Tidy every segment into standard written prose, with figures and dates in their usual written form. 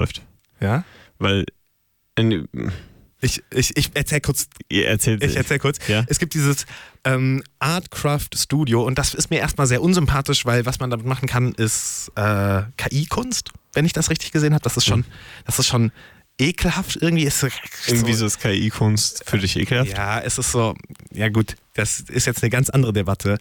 läuft. Ja? Weil Ich erzähl kurz. Ich erzähl kurz. Ja? Es gibt dieses Artcraft Studio und das ist mir erstmal sehr unsympathisch, weil was man damit machen kann, ist KI-Kunst, wenn ich das richtig gesehen habe. Das ist schon ekelhaft irgendwie. Irgendwie so ist KI-Kunst für dich ekelhaft? Ja, es ist so, ja gut, das ist jetzt eine ganz andere Debatte.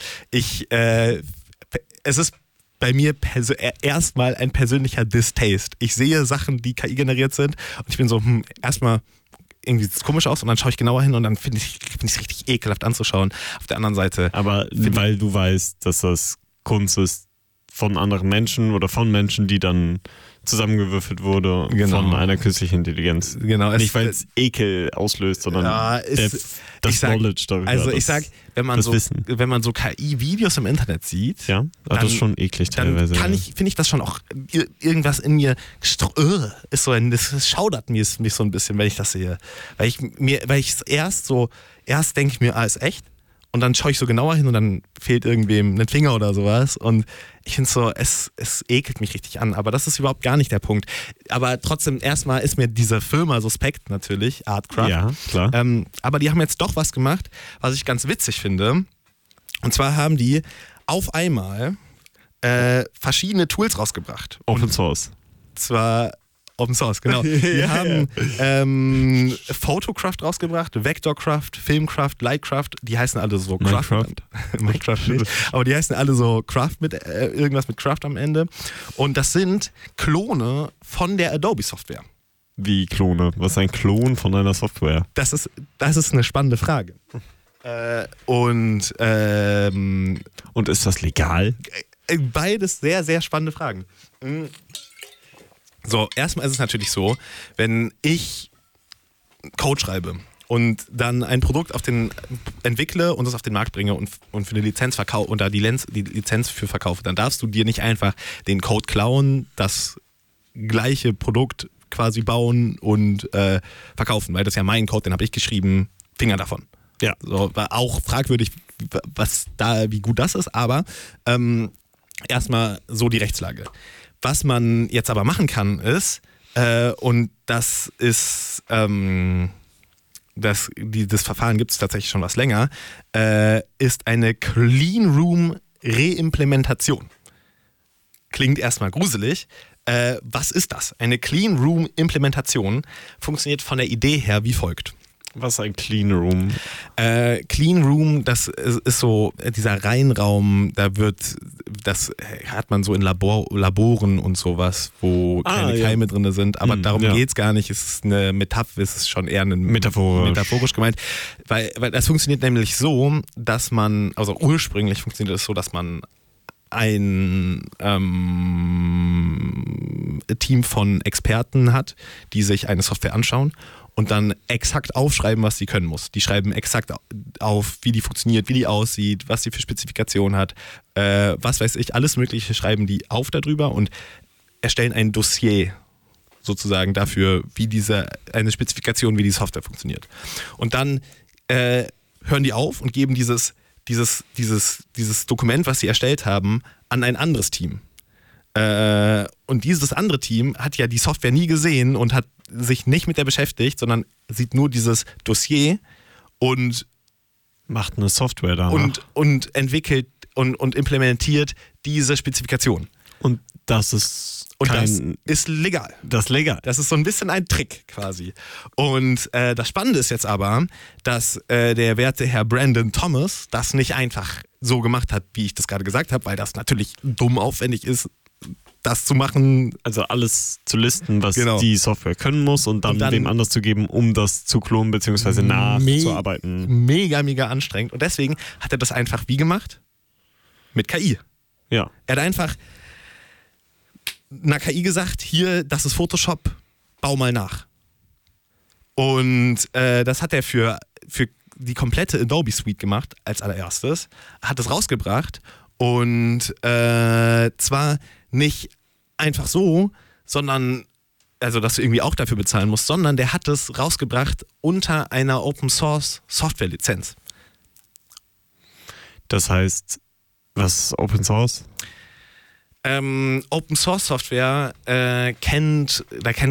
Es ist bei mir erstmal ein persönlicher Distaste. Ich sehe Sachen, die KI generiert sind und ich bin so, erstmal irgendwie sieht es komisch aus und dann schaue ich genauer hin und dann finde ich es richtig ekelhaft anzuschauen. Auf der anderen Seite. Aber weil du weißt, dass das Kunst ist von anderen Menschen oder von Menschen, die dann zusammengewürfelt wurde von einer künstlichen Intelligenz. Genau. Nicht, weil es Ekel auslöst, sondern das Knowledge darüber. Also ich sag, wenn man so KI-Videos im Internet sieht, ja, das ist schon eklig teilweise. Dann finde ich das schon auch irgendwas in mir das schaudert mich so ein bisschen, wenn ich das sehe. Weil ich erst denke ich mir, ist echt. Und dann schaue ich so genauer hin und dann fehlt irgendwem ein Finger oder sowas. Und ich finde so, es ekelt mich richtig an. Aber das ist überhaupt gar nicht der Punkt. Aber trotzdem, erstmal ist mir diese Firma suspekt natürlich, Artcraft. Ja, klar. Aber die haben jetzt doch was gemacht, was ich ganz witzig finde. Und zwar haben die auf einmal verschiedene Tools rausgebracht. Open Source. Zwar Open Source, genau. Wir haben Photocraft rausgebracht, Vectorcraft, Filmcraft, Lightcraft, die heißen alle so Minecraft. Minecraft nicht, aber die heißen alle so Craft mit irgendwas mit Craft am Ende. Und das sind Klone von der Adobe-Software. Wie Klone? Was ist ein Klon von einer Software? Das ist eine spannende Frage. Und ist das legal? Beides sehr, sehr spannende Fragen. So, erstmal ist es natürlich so, wenn ich Code schreibe und dann ein Produkt entwickle und es auf den Markt bringe und für eine Lizenz verkaufe und da die Lizenz für verkaufe, dann darfst du dir nicht einfach den Code klauen, das gleiche Produkt quasi bauen und verkaufen, weil das ist ja mein Code, den habe ich geschrieben, Finger davon. Ja. So, war auch fragwürdig, wie gut das ist, aber erstmal so die Rechtslage. Was man jetzt aber machen kann ist, und das ist, das Verfahren gibt es tatsächlich schon was länger, ist eine Clean Room Reimplementation. Klingt erstmal gruselig. Was ist das? Eine Clean Room Implementation funktioniert von der Idee her wie folgt. Was ist ein Clean Room? Clean Room, das ist so dieser Reinraum, das hat man so in Laboren und sowas, wo keine Keime drin sind, aber darum geht's gar nicht, es ist eine Metapher, es ist schon eher metaphorisch gemeint, weil das funktioniert nämlich so, dass man, also ursprünglich funktioniert es so, dass man ein Team von Experten hat, die sich eine Software anschauen und dann exakt aufschreiben, was sie können muss. Die schreiben exakt auf, wie die funktioniert, wie die aussieht, was sie für Spezifikationen hat, was weiß ich, alles Mögliche schreiben die auf darüber und erstellen ein Dossier sozusagen dafür, eine Spezifikation, wie die Software funktioniert. Und dann hören die auf und geben dieses Dokument, was sie erstellt haben, an ein anderes Team. Und dieses andere Team hat ja die Software nie gesehen und hat sich nicht mit der beschäftigt, sondern sieht nur dieses Dossier und macht eine Software da und entwickelt und implementiert diese Spezifikation. Und das ist das ist legal. Das ist legal. Das ist so ein bisschen ein Trick quasi. Und das Spannende ist jetzt aber, dass der werte Herr Brandon Thomas das nicht einfach so gemacht hat, wie ich das gerade gesagt habe, weil das natürlich dumm aufwendig ist, das zu machen. Also alles zu listen, was die Software können muss und dann wem anders zu geben, um das zu klonen bzw. nachzuarbeiten. Mega, mega anstrengend. Und deswegen hat er das einfach wie gemacht? Mit KI. Ja. Er hat einfach einer KI gesagt, hier, das ist Photoshop, bau mal nach. Und das hat er für die komplette Adobe Suite gemacht, als allererstes, hat es rausgebracht und zwar nicht einfach so, sondern, also dass du irgendwie auch dafür bezahlen musst, sondern der hat es rausgebracht unter einer Open Source Software Lizenz. Das heißt, was ist Open Source? Open Source Software kennt